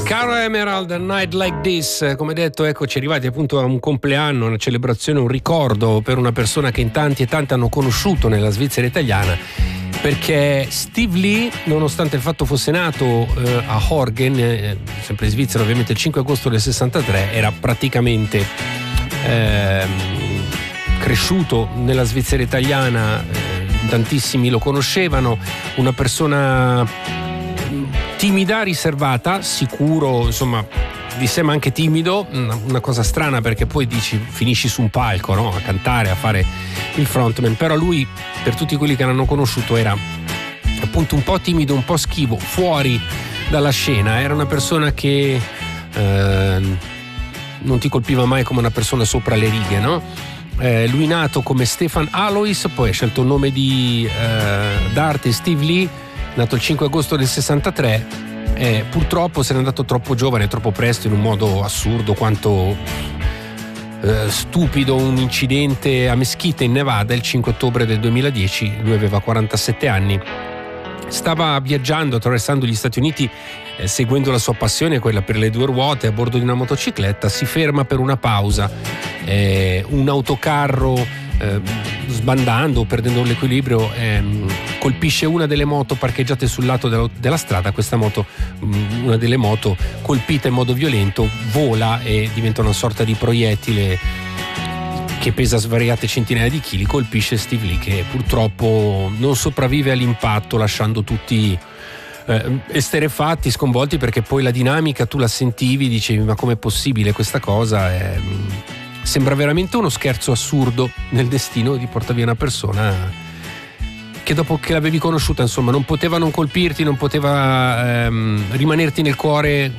Caro Emerald, A Night Like This, come detto, eccoci arrivati appunto a un compleanno, una celebrazione, un ricordo per una persona che in tanti e tanti hanno conosciuto nella Svizzera italiana, perché Steve Lee, nonostante il fatto fosse nato a Horgen, sempre in Svizzera ovviamente, il 5 agosto del 63, era praticamente cresciuto nella Svizzera italiana, tantissimi lo conoscevano, una persona timida, riservata, sicuro, insomma, di sé ma anche timido, una cosa strana perché poi dici finisci su un palco, no? A cantare, a fare il frontman, però lui, per tutti quelli che l'hanno conosciuto, era appunto un po' timido, un po' schivo, fuori dalla scena, era una persona che non ti colpiva mai come una persona sopra le righe, no? Lui nato come Stefan Alois, poi ha scelto il nome d'arte Steve Lee, nato il 5 agosto del 63, purtroppo se n'è andato troppo giovane, troppo presto, in un modo assurdo quanto stupido, un incidente a Mesquite in Nevada il 5 ottobre del 2010, lui aveva 47 anni, stava viaggiando, attraversando gli Stati Uniti, seguendo la sua passione, quella per le due ruote, a bordo di una motocicletta, si ferma per una pausa, un autocarro sbandando, perdendo l'equilibrio, colpisce una delle moto parcheggiate sul lato della strada. Questa moto, una delle moto colpita in modo violento, vola e diventa una sorta di proiettile che pesa svariate centinaia di chili, colpisce Steve Lee, che purtroppo non sopravvive all'impatto, lasciando tutti esterrefatti, sconvolti, perché poi la dinamica tu la sentivi, dicevi ma com'è possibile questa cosa? Sembra veramente uno scherzo assurdo nel destino, ti porta via una persona che dopo che l'avevi conosciuta, insomma, non poteva non colpirti, non poteva rimanerti nel cuore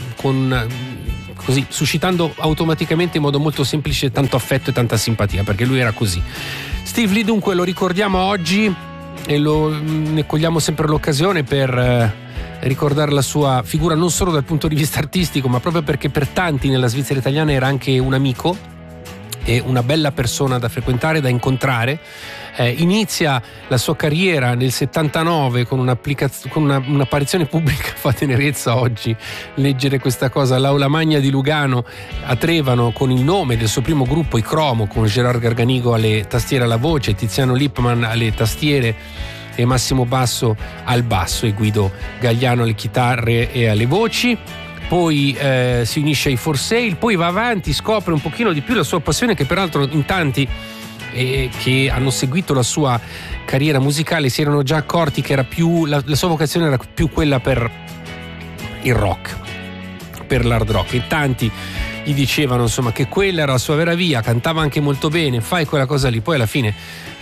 così, suscitando automaticamente in modo molto semplice tanto affetto e tanta simpatia, perché lui era così. Steve Lee dunque lo ricordiamo oggi e ne cogliamo sempre l'occasione per ricordare la sua figura, non solo dal punto di vista artistico, ma proprio perché per tanti nella Svizzera italiana era anche un amico e una bella persona da frequentare, da incontrare. Inizia la sua carriera nel 79 con un'apparizione pubblica, fa tenerezza oggi leggere questa cosa, all'Aula Magna di Lugano a Trevano, con il nome del suo primo gruppo, i Cromo, con Gerard Garganigo alle tastiere e alla voce, Tiziano Lippmann alle tastiere e Massimo Basso al basso e Guido Gagliano alle chitarre e alle voci. Poi si unisce ai For Sale, poi va avanti, scopre un pochino di più la sua passione, che peraltro in tanti che hanno seguito la sua carriera musicale si erano già accorti che era più la sua vocazione era più quella per il rock, per l'hard rock, e tanti gli dicevano insomma che quella era la sua vera via, cantava anche molto bene, fai quella cosa lì. Poi alla fine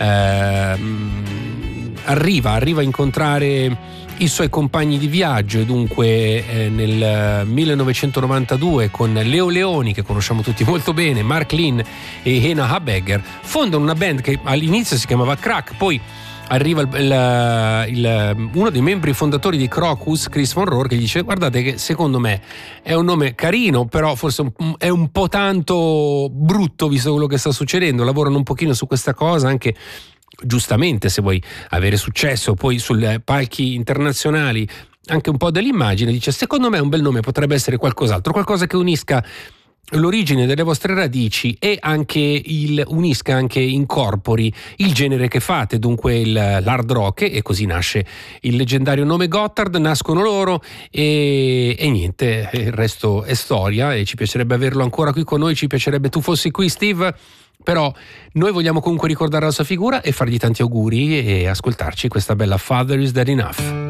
arriva a incontrare i suoi compagni di viaggio e dunque nel 1992 con Leo Leoni, che conosciamo tutti molto bene, Mark Lynn e Hena Habegger, fondano una band che all'inizio si chiamava Crack, poi arriva uno dei membri fondatori di Crocus, Chris Von Rohr, che gli dice guardate che secondo me è un nome carino, però forse è un po' tanto brutto visto quello che sta succedendo, lavorano un pochino su questa cosa anche giustamente, se vuoi avere successo poi sui palchi internazionali, anche un po' dell'immagine, dice secondo me è un bel nome, potrebbe essere qualcos'altro, qualcosa che unisca l'origine delle vostre radici e anche unisca, anche incorpori il genere che fate, dunque l'hard rock, e così nasce il leggendario nome Gotthard, nascono loro e niente, il resto è storia e ci piacerebbe averlo ancora qui con noi, ci piacerebbe tu fossi qui Steve, però noi vogliamo comunque ricordare la sua figura e fargli tanti auguri e ascoltarci questa bella Father Is Dead Enough.